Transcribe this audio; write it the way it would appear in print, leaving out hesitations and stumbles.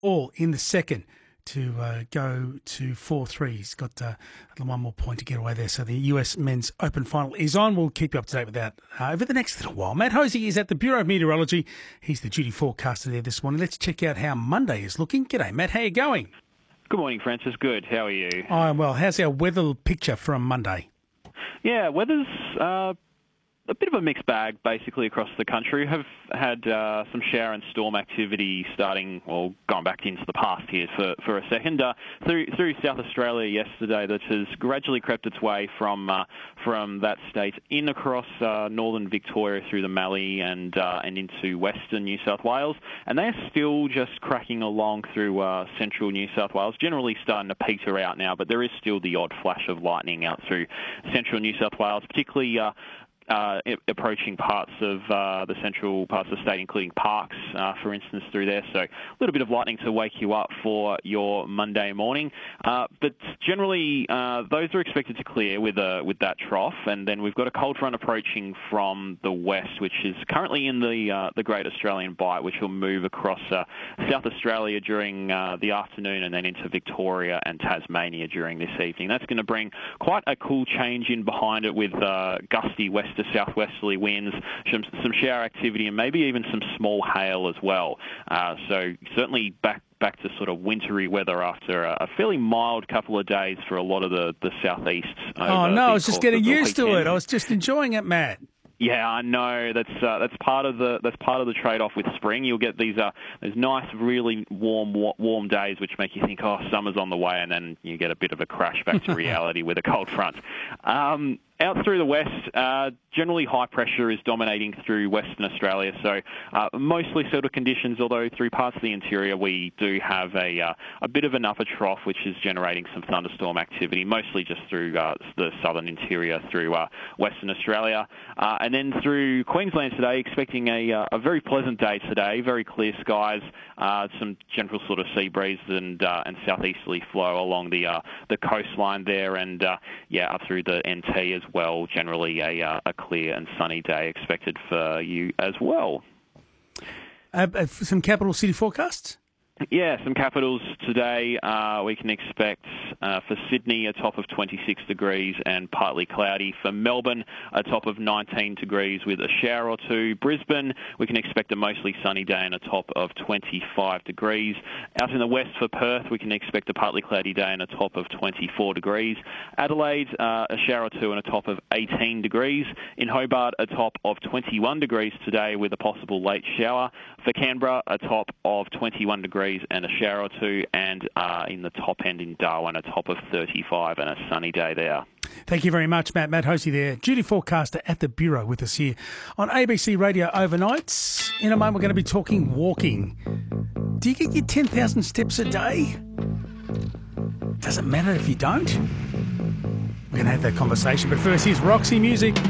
all in the second to go to 4-3. He's got one more point to get away there. So the US Men's Open Final is on. We'll keep you up to date with that over the next little while. Matt Hosey is at the Bureau of Meteorology. He's the duty forecaster there this morning. Let's check out how Monday is looking. G'day, Matt. How you going? Good morning, Francis. Good. How are you? I'm well. How's our weather picture from Monday? Yeah, weather's a bit of a mixed bag, basically, across the country. Have had some shower and storm activity starting, well, going back into the past here for a second. Through South Australia yesterday, that has gradually crept its way from that state in across northern Victoria through the Mallee and into western New South Wales. And they're still just cracking along through central New South Wales, generally starting to peter out now, but there is still the odd flash of lightning out through central New South Wales, particularly approaching parts of the central parts of the state, including Parks, for instance, through there. So a little bit of lightning to wake you up for your Monday morning. But generally, those are expected to clear with that trough. And then we've got a cold front approaching from the west, which is currently in the Great Australian Bight, which will move across South Australia during the afternoon and then into Victoria and Tasmania during this evening. That's going to bring quite a cool change in behind it with gusty west to southwesterly winds, some shower activity, and maybe even some small hail as well. So certainly back to sort of wintry weather after a fairly mild couple of days for a lot of the southeast. Oh no, I was just getting used to it. I was just enjoying it, Matt. Yeah, I know. That's part of the trade-off with spring. You'll get these nice, really warm days, which make you think, oh, summer's on the way, and then you get a bit of a crash back to reality with a cold front. Out through the west, generally high pressure is dominating through Western Australia, so mostly settled conditions, although through parts of the interior we do have a bit of an upper trough which is generating some thunderstorm activity, mostly just through the southern interior through Western Australia. And then through Queensland today, expecting a very pleasant day today, very clear skies, some gentle sort of sea breeze and southeasterly flow along the coastline there, and up through the NT as well. Generally a clear and sunny day expected for you as well. Some capital city forecasts? Yeah, some capitals today. We can expect for Sydney a top of 26 degrees and partly cloudy. For Melbourne, a top of 19 degrees with a shower or two. Brisbane, we can expect a mostly sunny day and a top of 25 degrees. Out in the west for Perth, we can expect a partly cloudy day and a top of 24 degrees. Adelaide, a shower or two and a top of 18 degrees. In Hobart, a top of 21 degrees today with a possible late shower. For Canberra, a top of 21 degrees and a shower or two, and in the top end in Darwin, a top of 35 and a sunny day there. Thank you very much, Matt. Matt Hosey there, duty forecaster at the Bureau with us here on ABC Radio Overnights. In a moment, we're going to be talking walking. Do you get your 10,000 steps a day? Doesn't matter if you don't. We're going to have that conversation, but first, here's Roxy Music.